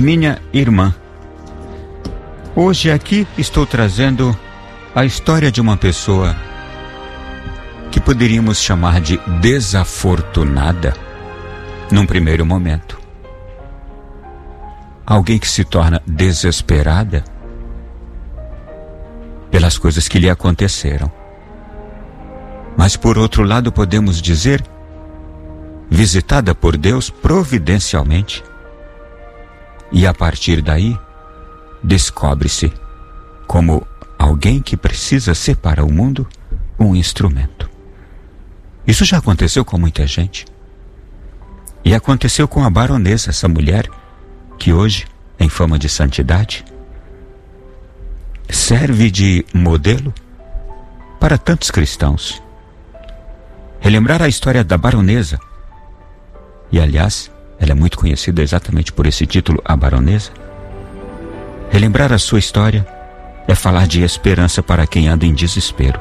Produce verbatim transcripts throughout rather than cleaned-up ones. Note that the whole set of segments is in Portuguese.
Minha irmã, hoje aqui estou trazendo a história de uma pessoa que poderíamos chamar de desafortunada num primeiro momento. Alguém que se torna desesperada pelas coisas que lhe aconteceram. Mas por outro lado podemos dizer, visitada por Deus providencialmente. E a partir daí, descobre-se como alguém que precisa ser para o mundo um instrumento. Isso já aconteceu com muita gente. E aconteceu com a baronesa, essa mulher que hoje, em fama de santidade, serve de modelo para tantos cristãos. Relembrar a história da baronesa, e aliás, ela é muito conhecida exatamente por esse título, a baronesa. Relembrar a sua história é falar de esperança para quem anda em desespero.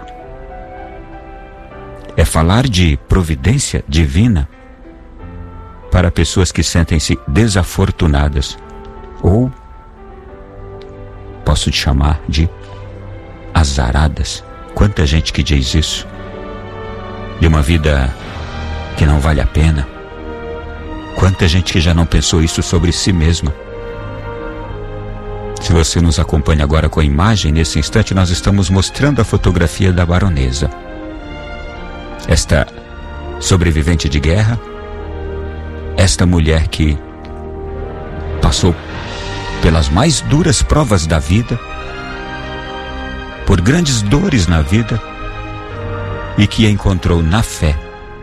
É falar de providência divina para pessoas que sentem-se desafortunadas, ou posso te chamar de azaradas. Quanta gente que diz isso, de uma vida que não vale a pena. Quanta gente que já não pensou isso sobre si mesma. Se você nos acompanha agora com a imagem, nesse instante nós estamos mostrando a fotografia da baronesa. Esta sobrevivente de guerra, esta mulher que passou pelas mais duras provas da vida, por grandes dores na vida, e que encontrou na fé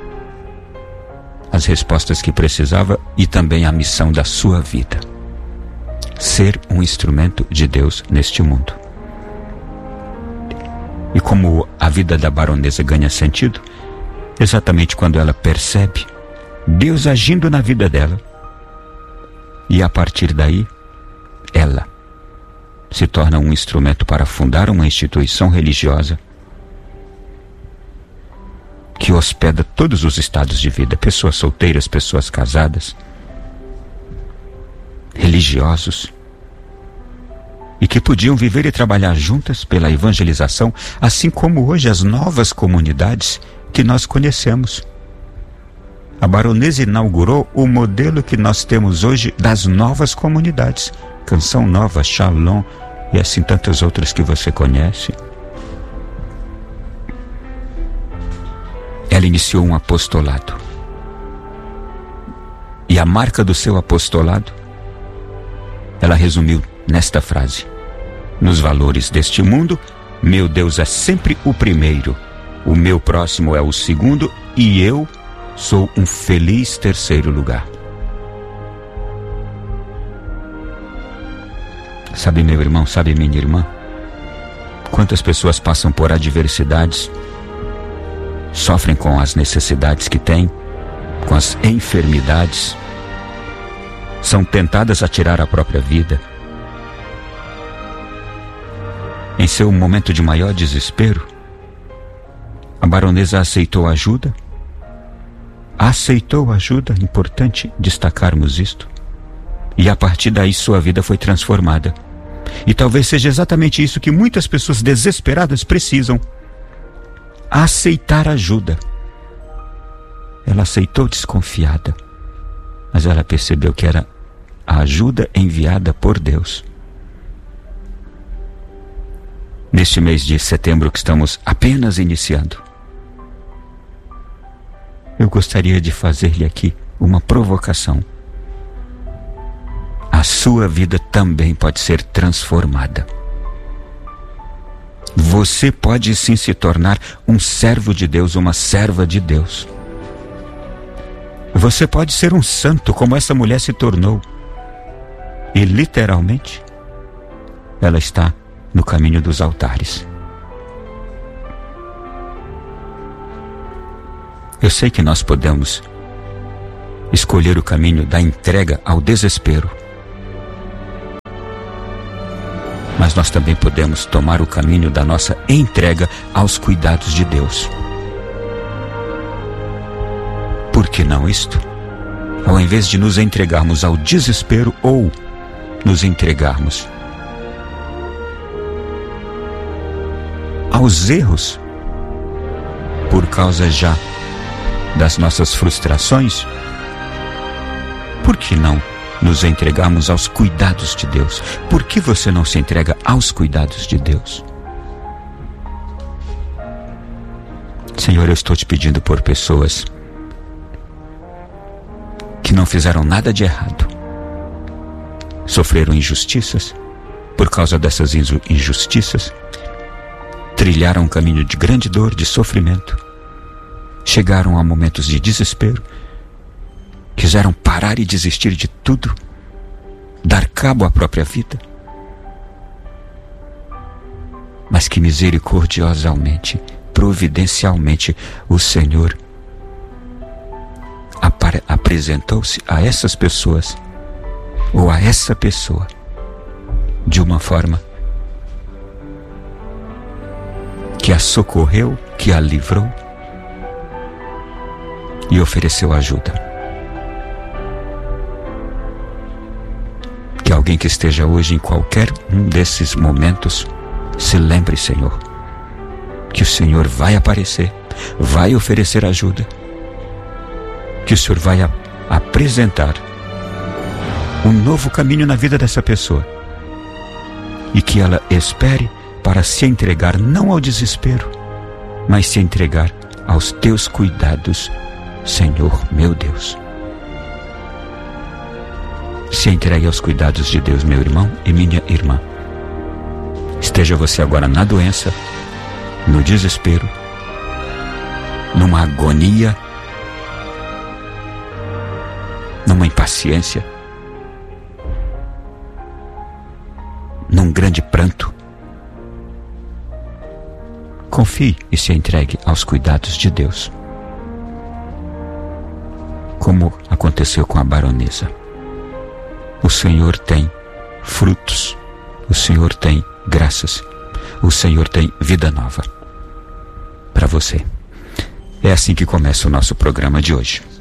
as respostas que precisava e também a missão da sua vida: ser um instrumento de Deus neste mundo. E como a vida da baronesa ganha sentido, exatamente quando ela percebe Deus agindo na vida dela, e a partir daí, ela se torna um instrumento para fundar uma instituição religiosa que hospeda todos os estados de vida, pessoas solteiras, pessoas casadas, religiosos, e que podiam viver e trabalhar juntas pela evangelização, assim como hoje as novas comunidades que nós conhecemos. A baronesa inaugurou o modelo que nós temos hoje das novas comunidades, Canção Nova, Shalom e assim tantas outras que você conhece. Ela iniciou um apostolado. E a marca do seu apostolado, ela resumiu nesta frase: nos valores deste mundo, meu Deus é sempre o primeiro, o meu próximo é o segundo e eu sou um feliz terceiro lugar. Sabe, meu irmão, sabe, minha irmã, quantas pessoas passam por adversidades, sofrem com as necessidades que têm, com as enfermidades, são tentadas a tirar a própria vida. Em seu momento de maior desespero, a baronesa aceitou ajuda, aceitou ajuda, importante destacarmos isto, e a partir daí sua vida foi transformada. E talvez seja exatamente isso que muitas pessoas desesperadas precisam: aceitar ajuda. Ela aceitou desconfiada, mas ela percebeu que era a ajuda enviada por Deus. Neste mês de setembro que estamos apenas iniciando, eu gostaria de fazer-lhe aqui uma provocação. A sua vida também pode ser transformada. Você pode sim se tornar um servo de Deus, uma serva de Deus. Você pode ser um santo, como essa mulher se tornou. E literalmente, ela está no caminho dos altares. Eu sei que nós podemos escolher o caminho da entrega ao desespero, mas nós também podemos tomar o caminho da nossa entrega aos cuidados de Deus. Por que não isto? Ao invés de nos entregarmos ao desespero ou nos entregarmos aos erros por causa já das nossas frustrações, por que não nos entregarmos aos cuidados de Deus? Por que você não se entrega aos cuidados de Deus? Senhor, eu estou te pedindo por pessoas que não fizeram nada de errado, sofreram injustiças, por causa dessas injustiças, trilharam um caminho de grande dor, de sofrimento, chegaram a momentos de desespero, quiseram parar e desistir de tudo, dar cabo à própria vida, mas que misericordiosamente, providencialmente, o Senhor apresentou-se a essas pessoas, ou a essa pessoa, de uma forma que a socorreu, que a livrou e ofereceu ajuda. Que alguém que esteja hoje em qualquer um desses momentos se lembre, Senhor, que o Senhor vai aparecer, vai oferecer ajuda, que o Senhor vai a, apresentar um novo caminho na vida dessa pessoa e que ela espere para se entregar não ao desespero, mas se entregar aos teus cuidados, Senhor meu Deus. Se entregue aos cuidados de Deus, meu irmão e minha irmã. Esteja você agora na doença, no desespero, numa agonia, numa impaciência, num grande pranto. Confie e se entregue aos cuidados de Deus, como aconteceu com a baronesa. O Senhor tem frutos, o Senhor tem graças, o Senhor tem vida nova para você. É assim que começa o nosso programa de hoje.